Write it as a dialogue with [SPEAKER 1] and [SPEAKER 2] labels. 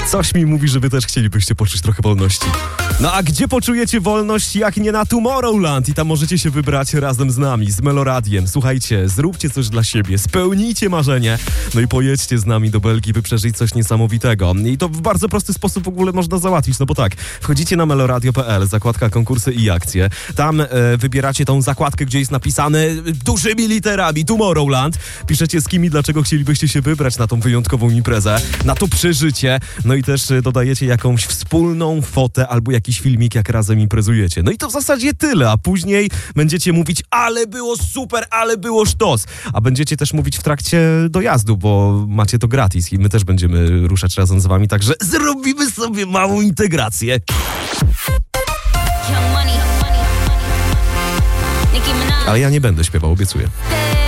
[SPEAKER 1] Coś mi mówi, że wy też chcielibyście poczuć trochę wolności. No a gdzie poczujecie wolność, jak nie na Tomorrowland? I tam możecie się wybrać razem z nami, z Meloradiem. Słuchajcie, zróbcie coś dla siebie, spełnijcie marzenie, no i pojedźcie z nami do Belgii, by przeżyć coś niesamowitego. I to w bardzo prosty sposób w ogóle można załatwić, no bo tak, wchodzicie na meloradio.pl, zakładka konkursy i akcje. Tam wybieracie tą zakładkę, gdzie jest napisane dużymi literami Tomorrowland. Piszecie z kim i dlaczego chcielibyście się wybrać na tą wyjątkową imprezę, na to przeżycie. No i też dodajecie jakąś wspólną fotę albo jakiś filmik, jak razem imprezujecie. No i to w zasadzie tyle, a później będziecie mówić, ale było super, ale było sztos. A będziecie też mówić w trakcie dojazdu, bo macie to gratis i my też będziemy ruszać razem z wami, także zrobimy sobie małą integrację. Ale ja nie będę śpiewał, obiecuję.